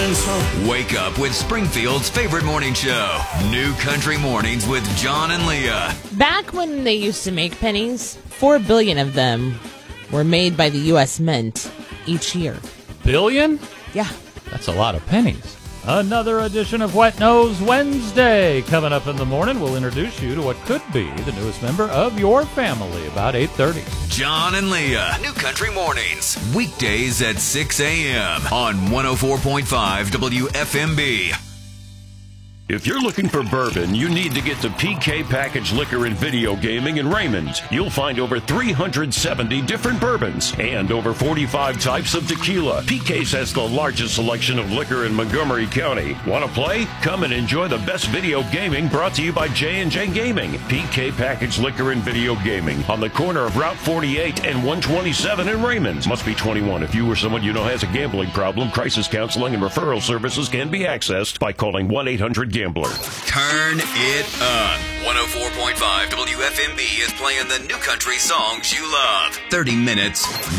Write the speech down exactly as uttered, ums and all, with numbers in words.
feeling so. Wake up with Springfield's favorite morning show, New Country Mornings with John and Leah. Back when they used to make pennies, four billion of them were made by the U S Mint each year. Billion? Yeah. That's a lot of pennies. Another edition of Wet Nose Wednesday. Coming up in the morning, we'll introduce you to what could be the newest member of your family, about eight thirty. John and Leah, New Country Mornings, weekdays at six a.m. on one oh four point five W F M B. If you're looking for bourbon, you need to get to P K Package Liquor and Video Gaming in Raymond. You'll find over three hundred seventy different bourbons and over forty-five types of tequila. P K's has the largest selection of liquor in Montgomery County. Want to play? Come and enjoy the best video gaming, brought to you by J and J Gaming. P K Package Liquor and Video Gaming on the corner of Route forty-eight and one twenty-seven in Raymond. Must be twenty-one. If you or someone you know has a gambling problem, crisis counseling and referral services can be accessed by calling one eight hundred gambler. Turn it up. one oh four point five W F M B is playing the new country songs you love. thirty minutes